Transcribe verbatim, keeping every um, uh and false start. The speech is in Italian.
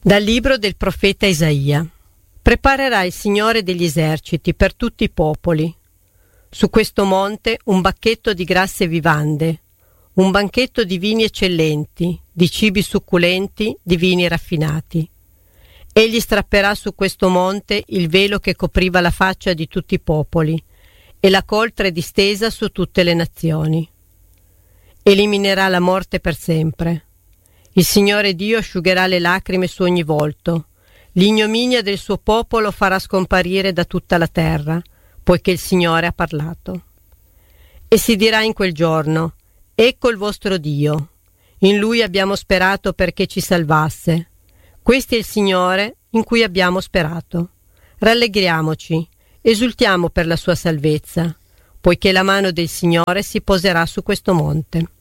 Dal libro del profeta Isaia. Preparerà il Signore degli eserciti per tutti i popoli. Su questo monte un banchetto di grasse vivande, un banchetto di vini eccellenti, di cibi succulenti, di vini raffinati. Egli strapperà su questo monte il velo che copriva la faccia di tutti i popoli, e la coltre distesa su tutte le nazioni. Eliminerà la morte per sempre. Il Signore Dio asciugherà le lacrime su ogni volto. L'ignominia del suo popolo farà scomparire da tutta la terra, poiché il Signore ha parlato. E si dirà in quel giorno: ecco il vostro Dio. In Lui abbiamo sperato perché ci salvasse. Questo è il Signore in cui abbiamo sperato. Rallegriamoci, esultiamo per la sua salvezza, poiché la mano del Signore si poserà su questo monte.